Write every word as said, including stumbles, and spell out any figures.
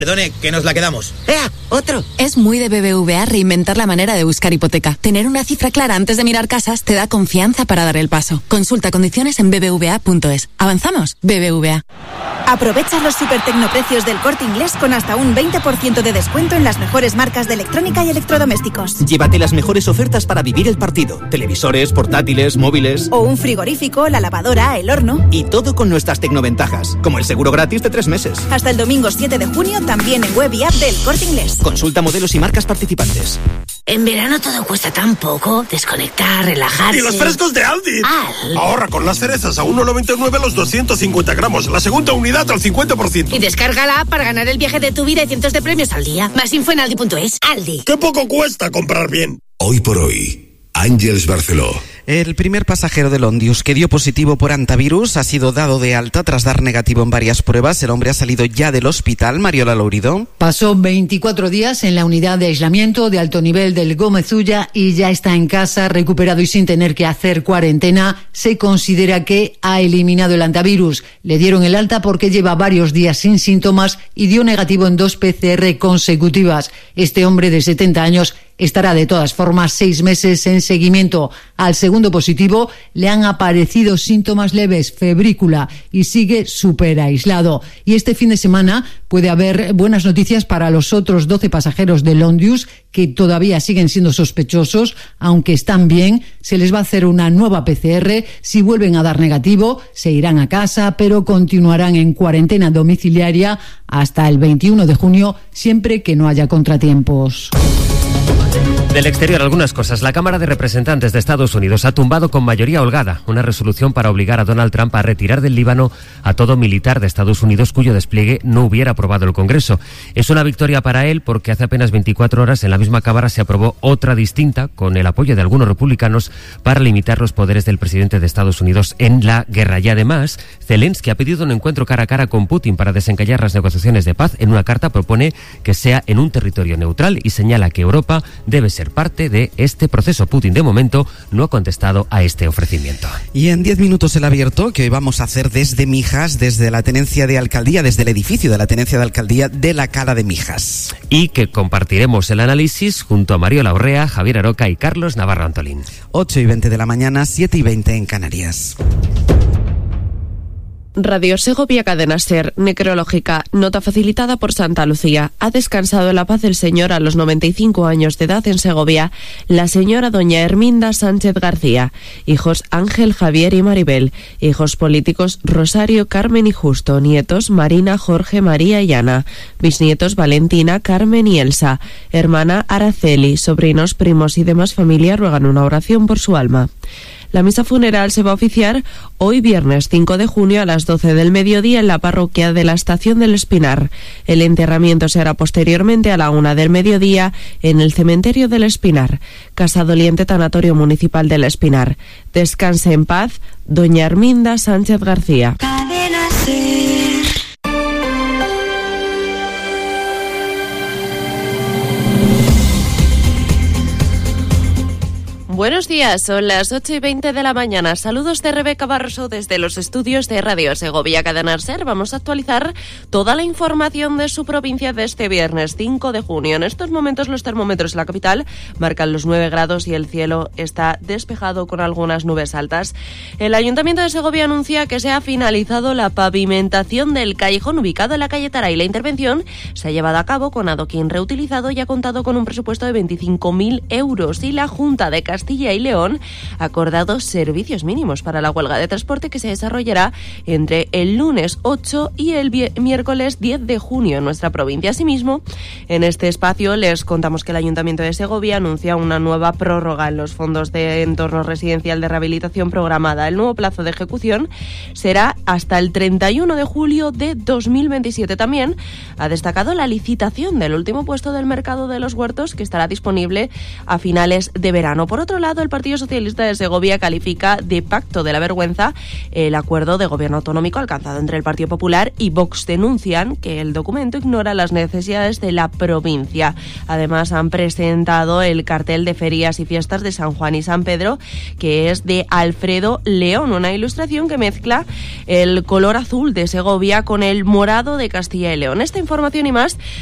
Perdone, que nos la quedamos. ¡Ea! ¡Otro! Es muy de B B V A reinventar la manera de buscar hipoteca. Tener una cifra clara antes de mirar casas te da confianza para dar el paso. Consulta condiciones en b b v a punto es. ¿Avanzamos? B B V A. Aprovecha los super tecnoprecios del Corte Inglés con hasta un veinte por ciento de descuento en las mejores marcas de electrónica y electrodomésticos. Llévate las mejores ofertas para vivir el partido. Televisores, portátiles, móviles... O un frigorífico, la lavadora, el horno... Y todo con nuestras tecnoventajas, como el seguro gratis de tres meses. Hasta el domingo siete de junio, también en web y app del Corte Inglés. Consulta modelos y marcas participantes. En verano todo cuesta tan poco. Desconectar, relajarse... ¡Y los frescos de Aldi! ¡Al! Ahorra con las cerezas a uno noventa y nueve los doscientos cincuenta gramos. La segunda unidad al cincuenta por ciento. Y descarga la app para ganar el viaje de tu vida y cientos de premios al día. Más info en aldi punto es. Aldi. ¡Qué poco cuesta comprar bien! Hoy por hoy, Àngels Barceló. El primer pasajero del Ondius que dio positivo por hantavirus ha sido dado de alta tras dar negativo en varias pruebas. El hombre ha salido ya del hospital. Mariola Lourido. Pasó veinticuatro días en la unidad de aislamiento de alto nivel del Gómez Ulla y ya está en casa, recuperado y sin tener que hacer cuarentena. Se considera que ha eliminado el hantavirus. Le dieron el alta porque lleva varios días sin síntomas y dio negativo en dos P C R consecutivas. Este hombre de setenta años estará de todas formas seis meses en seguimiento. Al segundo positivo le han aparecido síntomas leves, febrícula, y sigue súper aislado. Y este fin de semana puede haber buenas noticias para los otros doce pasajeros del Ondius que todavía siguen siendo sospechosos, aunque están bien. Se les va a hacer una nueva P C R. Si vuelven a dar negativo, se irán a casa, pero continuarán en cuarentena domiciliaria hasta el veintiuno de junio, siempre que no haya contratiempos. Del exterior, algunas cosas. La Cámara de Representantes de Estados Unidos ha tumbado con mayoría holgada una resolución para obligar a Donald Trump a retirar del Líbano a todo militar de Estados Unidos cuyo despliegue no hubiera aprobado el Congreso. Es una victoria para él porque hace apenas veinticuatro horas en la misma Cámara se aprobó otra distinta con el apoyo de algunos republicanos para limitar los poderes del presidente de Estados Unidos en la guerra. Y además, Zelensky ha pedido un encuentro cara a cara con Putin para desencallar las negociaciones de paz. En una carta propone que sea en un territorio neutral y señala que Europa debe ser parte de este proceso. Putin, de momento, no ha contestado a este ofrecimiento. Y en diez minutos el abierto, que hoy vamos a hacer desde Mijas, desde la tenencia de alcaldía, desde el edificio de la tenencia de alcaldía de la Cala de Mijas. Y que compartiremos el análisis junto a Mariola Urrea, Javier Aroca y Carlos Navarro Antolín. ocho y veinte de la mañana, siete y veinte en Canarias. Radio Segovia Cadena Ser, necrológica, nota facilitada por Santa Lucía. Ha descansado en la paz del Señor a los noventa y cinco años de edad en Segovia la señora doña Herminda Sánchez García. Hijos Ángel, Javier y Maribel. Hijos políticos Rosario, Carmen y Justo. Nietos Marina, Jorge, María y Ana. Bisnietos Valentina, Carmen y Elsa. Hermana Araceli. Sobrinos, primos y demás familia ruegan una oración por su alma. La misa funeral se va a oficiar hoy viernes cinco de junio a las doce del mediodía en la parroquia de la Estación del Espinar. El enterramiento se hará posteriormente a la una del mediodía en el cementerio del Espinar. Casa Doliente, Tanatorio Municipal del Espinar. Descanse en paz, doña Herminda Sánchez García. Buenos días, son las ocho y veinte de la mañana. Saludos de Rebeca Barroso desde los estudios de Radio Segovia Cadena Ser. Vamos a actualizar toda la información de su provincia de este viernes cinco de junio. En estos momentos los termómetros en la capital marcan los nueve grados y el cielo está despejado con algunas nubes altas. El Ayuntamiento de Segovia anuncia que se ha finalizado la pavimentación del callejón ubicado en la calle Taray. La intervención se ha llevado a cabo con adoquín reutilizado y ha contado con un presupuesto de veinticinco mil euros y la Junta de Castilla y León ha acordado servicios mínimos para la huelga de transporte que se desarrollará entre el lunes ocho y el miércoles diez de junio en nuestra provincia. Asimismo, en este espacio les contamos que el Ayuntamiento de Segovia anuncia una nueva prórroga en los fondos de entorno residencial de rehabilitación programada. El nuevo plazo de ejecución será hasta el treinta y uno de julio de dos mil veintisiete. También ha destacado la licitación del último puesto del mercado de los huertos que estará disponible a finales de verano. Por otro lado, el Partido Socialista de Segovia califica de pacto de la vergüenza el acuerdo de gobierno autonómico alcanzado entre el Partido Popular y Vox. Denuncian que el documento ignora las necesidades de la provincia. Además, han presentado el cartel de ferias y fiestas de San Juan y San Pedro, que es de Alfredo León, una ilustración que mezcla el color azul de Segovia con el morado de Castilla y León. Esta información y más